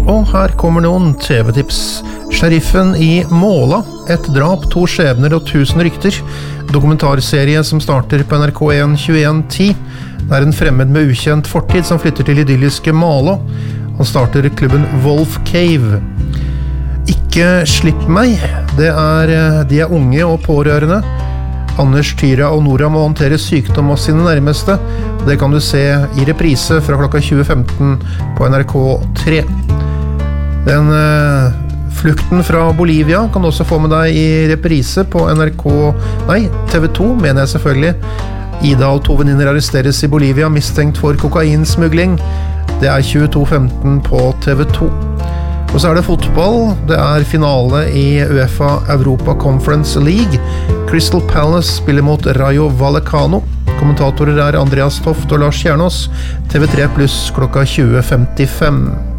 Og her kommer noen TV-tips. Sheriffen i Måla, et drap, 2 skjebner og 1000 rykter. Dokumentarserie som starter på NRK1 21.10. Det er en fremmed med ukjent fortid som flytter til idylliske Måla. Han starter klubben Wolf Cave. Ikke slipp meg. De er unge og pårørende. Anders, Tyra og Nora må håndtere sykdom av sine nærmeste. Det kan du se i reprise fra klokka 20.15 på NRK3. Den flukten fra Bolivia kan du også få med deg i reprise på TV2, mener jeg selvfølgelig. Ida og 2 venninner arresteres i Bolivia mistenkt for kokainsmugling. Det er 22.15 på TV2. Og så er det fotball. Det er finale i UEFA Europa Conference League. Crystal Palace spiller mot Rayo Vallecano. Kommentatorer er Andreas Toft og Lars Kjernås. TV3 pluss klokka 20.55.